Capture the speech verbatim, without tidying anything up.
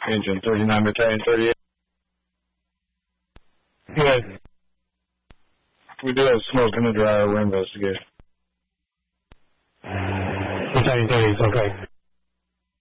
Engine thirty-nine, Battalion thirty-eight. Yes. We do have smoke in the dryer. We're investigating. Battalion thirty-eight, okay.